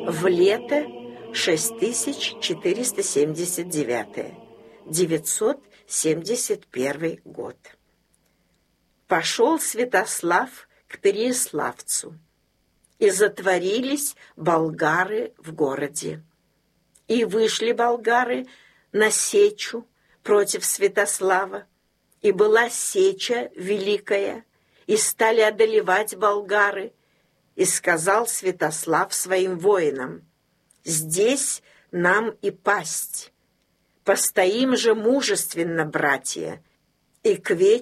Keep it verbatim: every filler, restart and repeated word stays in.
в лето шесть тысяч четыреста семьдесят девятое, девятьсот семьдесят первый год. Пошел Святослав к Переяславцу, и затворились болгары в городе. И вышли болгары на сечу против Святослава, и была сеча великая, и стали одолевать болгары. И сказал Святослав своим воинам: «Здесь нам и пасть. Постоим же мужественно, братья, и к вечеру